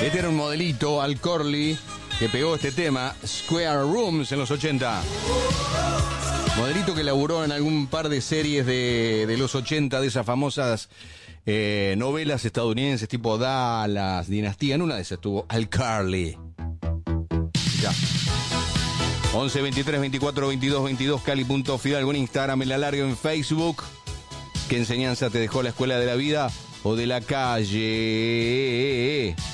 Este era un modelito, Al Corley, que pegó este tema, Square Rooms, en los 80. Modelito que laburó en algún par de series de los 80, de esas famosas novelas estadounidenses tipo Dallas, Dinastía. En una de esas estuvo Al Corley. Ya. 11 23 24 22 22, Cali.Fidalgo en Instagram, en la larga en Facebook. ¿Qué enseñanza te dejó la escuela de la vida o de la calle?